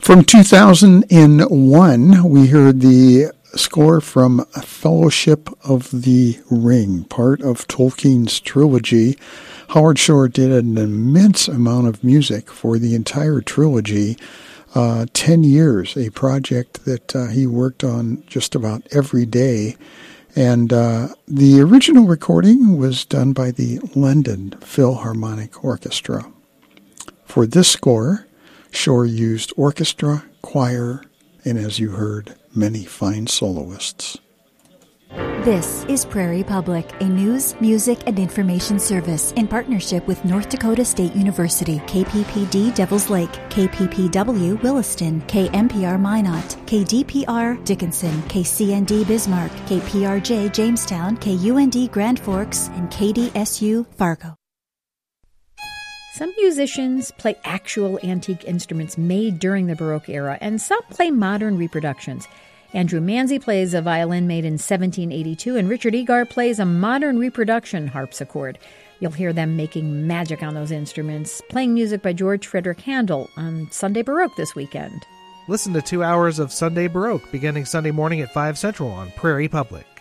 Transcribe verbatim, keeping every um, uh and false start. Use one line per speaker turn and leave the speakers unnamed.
From two thousand one, we heard the score from Fellowship of the Ring, part of Tolkien's trilogy. Howard Shore did an immense amount of music for the entire trilogy, uh, ten years, a project that uh, he worked on just about every day. And uh, the original recording was done by the London Philharmonic Orchestra. For this score, Shore used orchestra, choir, and as you heard, many fine soloists.
This is Prairie Public, a news, music, and information service in partnership with North Dakota State University, K P P D Devils Lake, K P P W Williston, K M P R Minot, K D P R Dickinson, K C N D Bismarck, K P R J Jamestown, K U N D Grand Forks, and K D S U Fargo.
Some musicians play actual antique instruments made during the Baroque era, and some play modern reproductions. Andrew Manzi plays a violin made in seventeen eighty-two, and Richard Egar plays a modern reproduction harpsichord. You'll hear them making magic on those instruments, playing music by George Frederick Handel on Sunday Baroque this weekend.
Listen to two hours of Sunday Baroque beginning Sunday morning at five Central on Prairie Public.